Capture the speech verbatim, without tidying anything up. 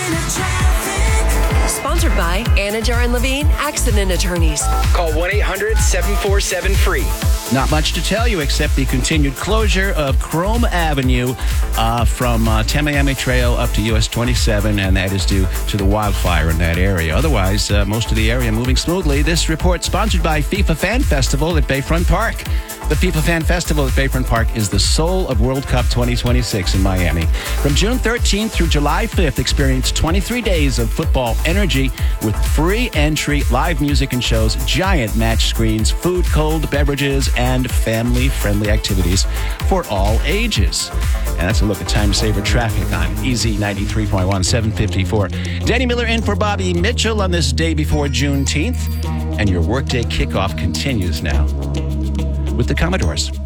Sponsored by Anajar and Levine Accident Attorneys. Call one eight hundred seven four seven free. Not much to tell you except the continued closure of Chrome Avenue uh, from uh, Tamiami Trail up to U S twenty-seven, and that is due to the wildfire in that area. Otherwise, uh, most of the area moving smoothly. This report sponsored by FIFA Fan Festival at Bayfront Park. The FIFA Fan Festival at Bayfront Park is the soul of World Cup twenty twenty-six in Miami. From June thirteenth through July fifth, experience twenty-three days of football energy with free entry, live music and shows, giant match screens, food, cold beverages, and family-friendly activities for all ages. And that's a look at time-saver traffic on E Z ninety-three point one, seven fifty-four. Danny Miller in for Bobby Mitchell on this day before Juneteenth. And your workday kickoff continues now with the Commodores.